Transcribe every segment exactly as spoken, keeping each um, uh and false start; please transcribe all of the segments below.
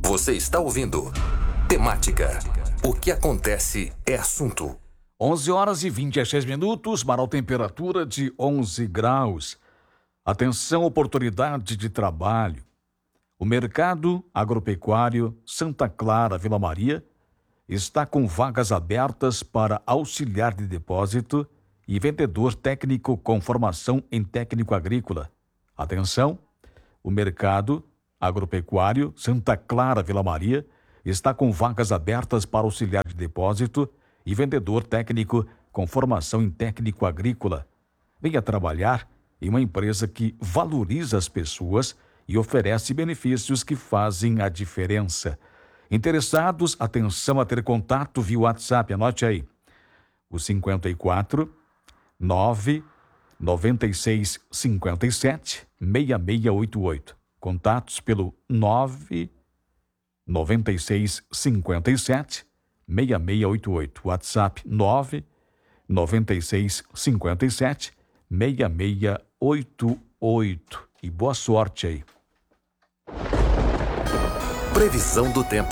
Você está ouvindo Temática. O que acontece é assunto. onze horas e vinte e seis minutos, marau temperatura de onze graus. Atenção, oportunidade de trabalho. O mercado agropecuário Santa Clara, Vila Maria, está com vagas abertas para auxiliar de depósito e vendedor técnico com formação em técnico agrícola. Atenção, o mercado agropecuário Santa Clara, Vila Maria, está com vagas abertas para auxiliar de depósito e vendedor técnico com formação em técnico agrícola. Venha trabalhar em uma empresa que valoriza as pessoas e oferece benefícios que fazem a diferença. Interessados, atenção a ter contato via WhatsApp, anote aí. O cinquenta e quatro, nove, noventa e seis, cinquenta e sete, seis seis oito oito. Contatos pelo nove, noventa e seis, cinquenta e sete, seis seis oito oito. WhatsApp nove, noventa e seis, cinquenta e sete, seis seis oito oito. E boa sorte aí. Previsão do tempo.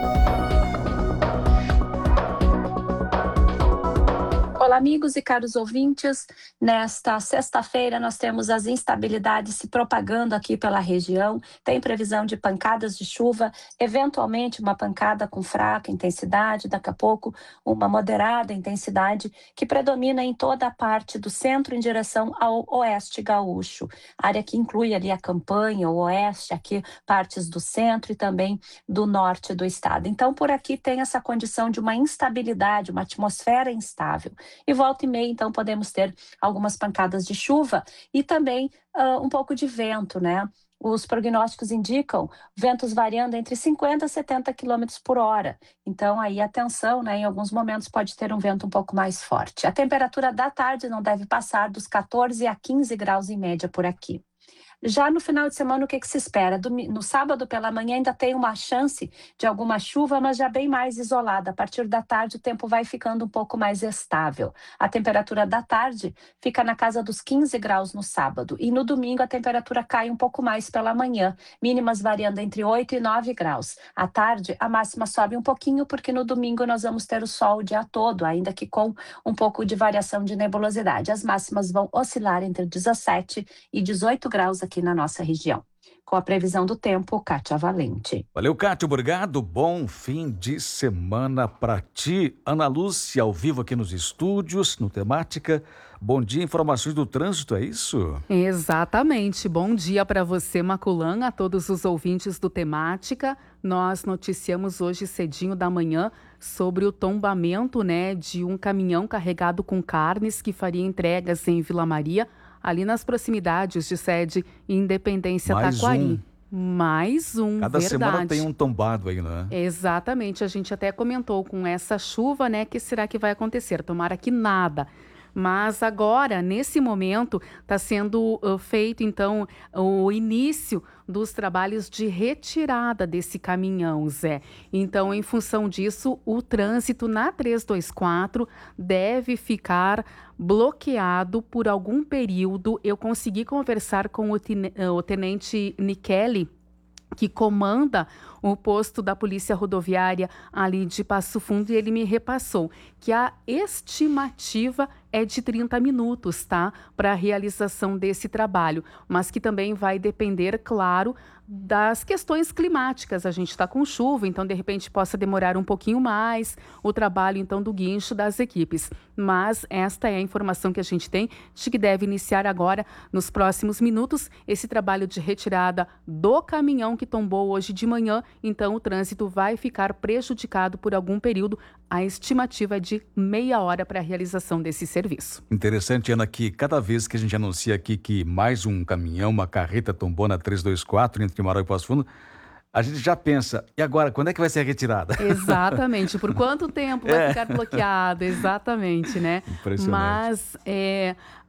Olá, amigos e caros ouvintes. Nesta sexta-feira, nós temos as instabilidades se propagando aqui pela região. Tem previsão de pancadas de chuva, eventualmente uma pancada com fraca intensidade, daqui a pouco uma moderada intensidade, que predomina em toda a parte do centro em direção ao oeste gaúcho. Área que inclui ali a campanha, o oeste, aqui partes do centro e também do norte do estado. Então, por aqui tem essa condição de uma instabilidade, uma atmosfera instável. E volta e meia, então, podemos ter algumas pancadas de chuva e também uh, um pouco de vento, né? Os prognósticos indicam ventos variando entre cinquenta e setenta quilômetros por hora. Então, aí, atenção, né? Em alguns momentos pode ter um vento um pouco mais forte. A temperatura da tarde não deve passar dos quatorze a quinze graus em média por aqui. Já no final de semana, o que, que se espera? No sábado pela manhã ainda tem uma chance de alguma chuva, mas já bem mais isolada. A partir da tarde o tempo vai ficando um pouco mais estável. A temperatura da tarde fica na casa dos quinze graus no sábado. E no domingo a temperatura cai um pouco mais pela manhã, mínimas variando entre oito e nove graus. À tarde a máxima sobe um pouquinho, porque no domingo nós vamos ter o sol o dia todo, ainda que com um pouco de variação de nebulosidade. As máximas vão oscilar entre dezessete e dezoito graus aqui aqui na nossa região. Com a previsão do tempo, Kátia Valente. Valeu, Kátia, obrigado. Bom fim de semana para ti. Ana Lúcia, ao vivo aqui nos estúdios, no Temática. Bom dia, informações do trânsito, é isso? Exatamente. Bom dia para você, Maculã, a todos os ouvintes do Temática. Nós noticiamos hoje cedinho da manhã sobre o tombamento, né, de um caminhão carregado com carnes que faria entregas em Vila Maria, ali nas proximidades de sede Independência Mais Taquari. Um. Mais um, Cada verdade. semana tem um tombado aí, né? Exatamente, a gente até comentou com essa chuva, né, que será que vai acontecer? Tomara que nada. Mas agora, nesse momento, está sendo uh, feito, então, o início dos trabalhos de retirada desse caminhão, Zé. Então, em função disso, o trânsito na trezentos e vinte e quatro deve ficar bloqueado por algum período. Eu consegui conversar com o, ten- o tenente Nikelli, que comanda o posto da Polícia Rodoviária ali de Passo Fundo, e ele me repassou que a estimativa é de trinta minutos, tá? Para a realização desse trabalho, mas que também vai depender, claro, das questões climáticas. A gente está com chuva, então de repente possa demorar um pouquinho mais o trabalho então do guincho das equipes. Mas esta é a informação que a gente tem de que deve iniciar agora, nos próximos minutos, esse trabalho de retirada do caminhão que tombou hoje de manhã. Então o trânsito vai ficar prejudicado por algum período. A estimativa é de meia hora para a realização desse serviço. Interessante, Ana, que cada vez que a gente anuncia aqui que mais um caminhão, uma carreta tombou na trezentos e vinte e quatro entre Marau e Passo Fundo, a gente já pensa, e agora, quando é que vai ser a retirada? Exatamente, por quanto tempo vai É. ficar bloqueado, exatamente, né? Impressionante. Mas é,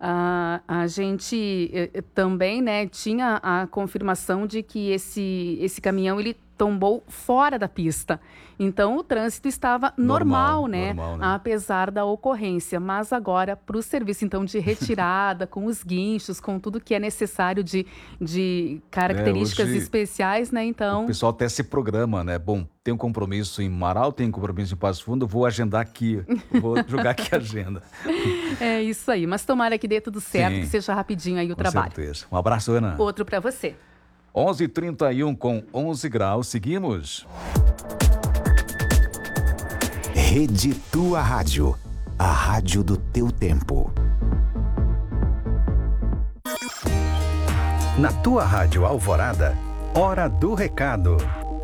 a, a gente eh, também, né, tinha a confirmação de que esse, esse caminhão ele tombou fora da pista. Então, o trânsito estava normal, Normal, né? normal, né? Apesar da ocorrência. Mas agora, para o serviço, então, de retirada, com os guinchos, com tudo que é necessário de, de características hoje especiais, né? O Então, pessoal até se programa, né? Bom, tem um compromisso em Marau, tem um compromisso em Passo Fundo, eu vou agendar aqui, vou jogar aqui a agenda. é isso aí. Mas tomara que dê tudo certo, Sim, que seja rapidinho aí o com trabalho. certeza. Um abraço, Ana. Outro para você. onze e trinta e um com onze graus, seguimos. Rede Tua Rádio, a rádio do teu tempo. Na Tua Rádio Alvorada, hora do recado.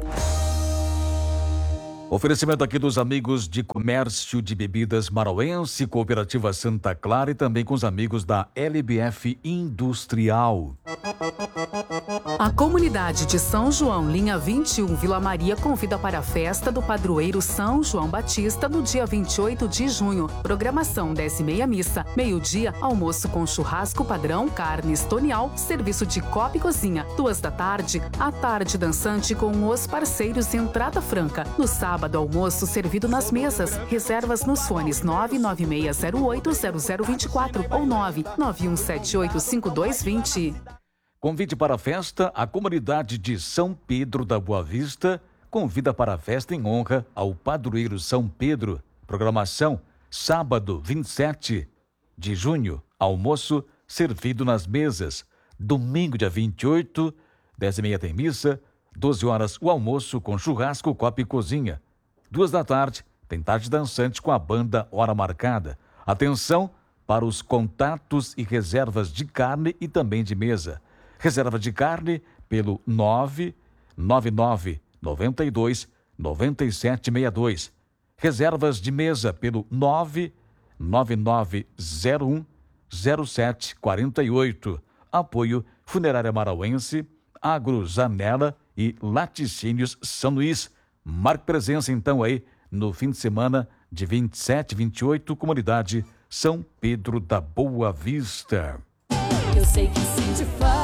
Oferecimento aqui dos amigos de Comércio de Bebidas Marauense, Cooperativa Santa Clara e também com os amigos da L B F Industrial. A comunidade de São João, linha vinte e um, Vila Maria, convida para a festa do padroeiro São João Batista no dia vinte e oito de junho. Programação dez e meia missa, meio-dia, almoço com churrasco padrão, carne estonial, serviço de copa e cozinha. Duas da tarde, a tarde dançante com os parceiros e entrada franca. No sábado, almoço servido nas mesas. Reservas nos fones nove nove seis zero oito zero zero dois quatro ou nove nove um sete oito cinco dois dois zero. Convite para a festa, a comunidade de São Pedro da Boa Vista convida para a festa em honra ao padroeiro São Pedro. Programação, sábado vinte e sete de junho, almoço servido nas mesas. Domingo, dia vinte e oito, dez e meia tem missa, doze horas o almoço com churrasco, copa e cozinha. Duas da tarde, tem tarde dançante com a banda Hora Marcada. Atenção para os contatos e reservas de carne e também de mesa. Reserva de carne pelo nove nove nove nove dois nove sete seis dois. Reservas de mesa pelo nove nove nove zero um zero sete quatro oito. Apoio Funerária Marauense, Agro Zanella e Laticínios São Luís. Marque presença então aí no fim de semana de vinte e sete e vinte e oito, comunidade São Pedro da Boa Vista. Eu sei que sente falta.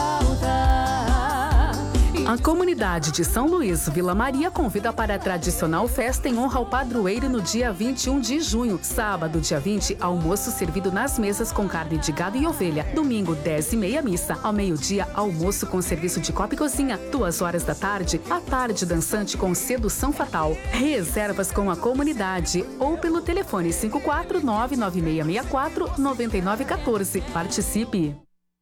A comunidade de São Luís, Vila Maria, convida para a tradicional festa em honra ao padroeiro no dia vinte e um de junho. Sábado, dia vinte, almoço servido nas mesas com carne de gado e ovelha. Domingo, dez e meia, missa. Ao meio-dia, almoço com serviço de copa e cozinha. Duas horas da tarde, a tarde dançante com sedução fatal. Reservas com a comunidade ou pelo telefone cinco quatro nove nove seis seis quatro nove nove um quatro. Participe!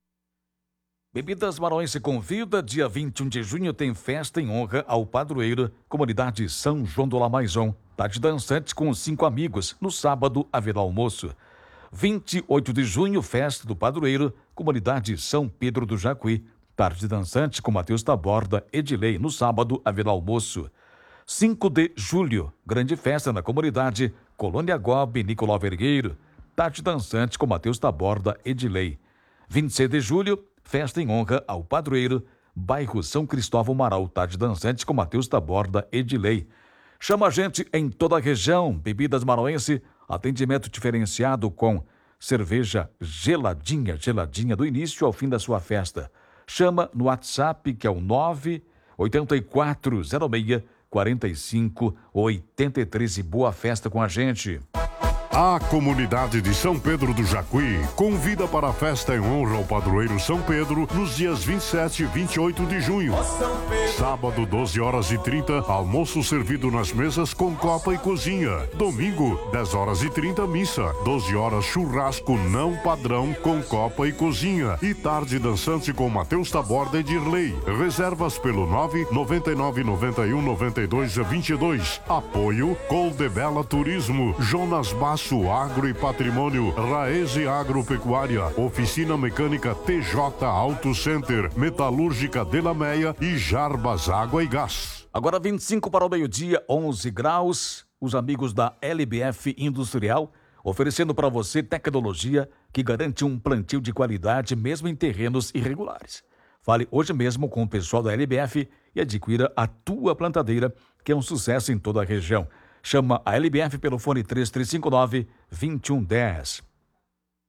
Bebidas Marauense convida, dia vinte e um de junho tem festa em honra ao padroeiro, comunidade São João do Lamaizon. Tarde dançante com cinco amigos, no sábado haverá almoço. vinte e oito de junho, festa do padroeiro, comunidade São Pedro do Jacuí. Tarde dançante com Matheus Taborda, Edilei, no sábado haverá almoço. cinco de julho, grande festa na comunidade Colônia Gobe, Nicolau Vergueiro. Tarde dançante com Matheus Taborda, Edilei. vinte e seis de julho, festa em honra ao padroeiro, bairro São Cristóvão Marau, tarde dançante com Matheus Taborda, Edilei. Chama a gente em toda a região, Bebidas Marauense, atendimento diferenciado com cerveja geladinha, geladinha, do início ao fim da sua festa. Chama no WhatsApp, que é o nove oito quatro zero seis quatro cinco oito três e boa festa com a gente. A comunidade de São Pedro do Jacuí convida para a festa em honra ao padroeiro São Pedro nos dias vinte e sete e vinte e oito de junho. Sábado, doze horas e trinta, almoço servido nas mesas com copa e cozinha. Domingo, dez horas e trinta, missa. doze horas, churrasco não padrão com copa e cozinha. E tarde dançante com Matheus Taborda e Dirley. Reservas pelo nove nove nove nove um nove dois dois dois. Apoio Coldebella Turismo, Jonas Basso Agro e Patrimônio, Raese Agropecuária, Oficina Mecânica T J Auto Center, Metalúrgica Delameia e Jarbas Água e Gás. Agora vinte e cinco para o meio-dia, onze graus. Os amigos da L B F Industrial oferecendo para você tecnologia que garante um plantio de qualidade mesmo em terrenos irregulares. Fale hoje mesmo com o pessoal da L B F e adquira a tua plantadeira, que é um sucesso em toda a região. Chama a L B F pelo fone três três cinco nove dois um um zero.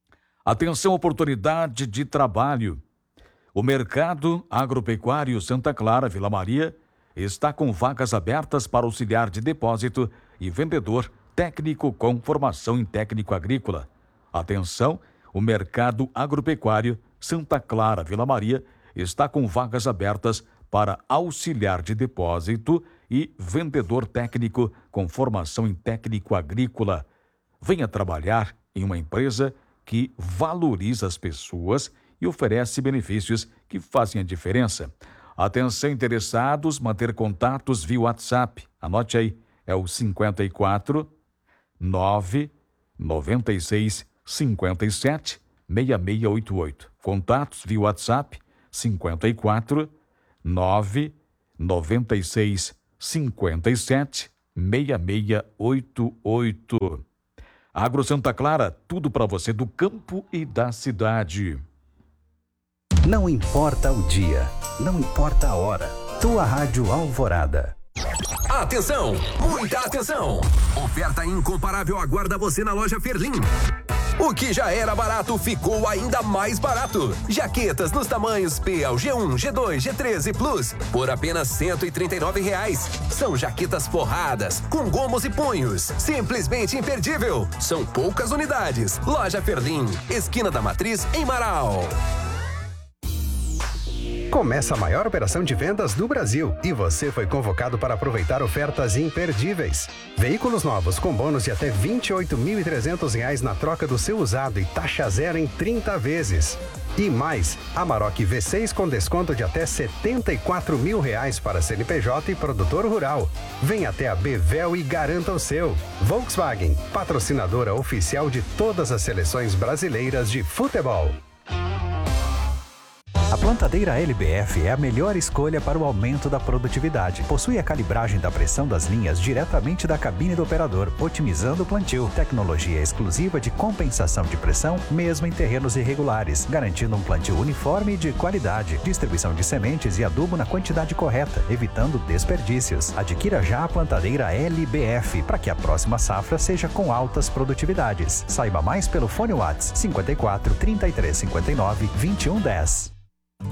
Atenção, oportunidade de trabalho. O Mercado Agropecuário Santa Clara, Vila Maria, está com vagas abertas para auxiliar de depósito e vendedor técnico com formação em técnico agrícola. Atenção, o Mercado Agropecuário Santa Clara, Vila Maria, está com vagas abertas para auxiliar de depósito e vendedor técnico com formação em técnico agrícola. Venha trabalhar em uma empresa que valoriza as pessoas e oferece benefícios que fazem a diferença. Atenção, interessados, manter contatos via WhatsApp. Anote aí, é o cinquenta e quatro, nove, noventa e seis, cinquenta e sete, seis seis oito oito. Contatos via WhatsApp, cinquenta e quatro, nove, noventa e seis, cinquenta e sete, seis seis oito oito. Agro Santa Clara, tudo para você do campo e da cidade. Não importa o dia, não importa a hora. Tua Rádio Alvorada. Atenção, muita atenção! Oferta incomparável aguarda você na loja Ferlim. O que já era barato ficou ainda mais barato. Jaquetas nos tamanhos P ao G um, G dois, G três e Plus por apenas cento e trinta e nove reais. São jaquetas forradas, com gomos e punhos. Simplesmente imperdível. São poucas unidades. Loja Ferlim, esquina da Matriz, em Marau. Começa a maior operação de vendas do Brasil e você foi convocado para aproveitar ofertas imperdíveis. Veículos novos com bônus de até vinte e oito mil e trezentos reais na troca do seu usado e taxa zero em trinta vezes. E mais, Amarok V seis com desconto de até setenta e quatro mil reais para C N P J e produtor rural. Venha até a Bevel e garanta o seu. Volkswagen, patrocinadora oficial de todas as seleções brasileiras de futebol. A plantadeira L B F é a melhor escolha para o aumento da produtividade. Possui a calibragem da pressão das linhas diretamente da cabine do operador, otimizando o plantio. Tecnologia exclusiva de compensação de pressão, mesmo em terrenos irregulares, garantindo um plantio uniforme e de qualidade. Distribuição de sementes e adubo na quantidade correta, evitando desperdícios. Adquira já a plantadeira L B F para que a próxima safra seja com altas produtividades. Saiba mais pelo fone WhatsApp cinquenta e quatro, trinta e três, cinquenta e nove, vinte e um, dez.